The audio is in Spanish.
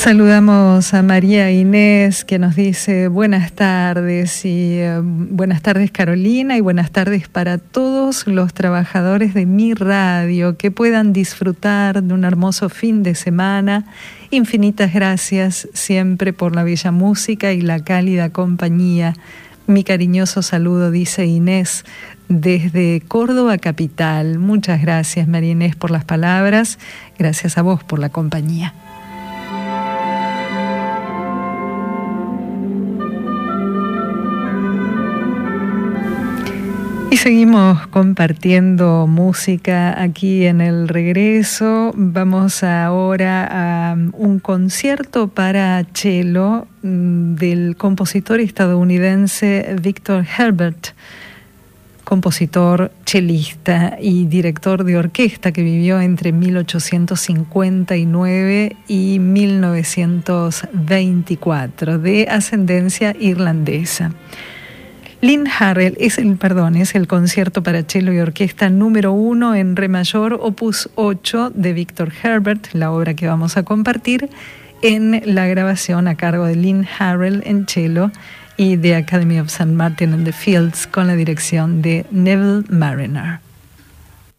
Saludamos a María Inés, que nos dice buenas tardes y buenas tardes Carolina y buenas tardes para todos los trabajadores de mi radio, que puedan disfrutar de un hermoso fin de semana. Infinitas gracias siempre por la bella música y la cálida compañía. Mi cariñoso saludo, dice Inés, desde Córdoba capital. Muchas gracias, María Inés, por las palabras. Gracias a vos por la compañía. Y seguimos compartiendo música aquí en el regreso. Vamos ahora a un concierto para cello del compositor estadounidense Victor Herbert, compositor, chelista y director de orquesta que vivió entre 1859 y 1924, de ascendencia irlandesa. Lynn Harrell es el concierto para cello y orquesta número 1 en re mayor, opus 8 de Victor Herbert, la obra que vamos a compartir, en la grabación a cargo de Lynn Harrell en cello y de Academy of St. Martin in the Fields con la dirección de Neville Marriner.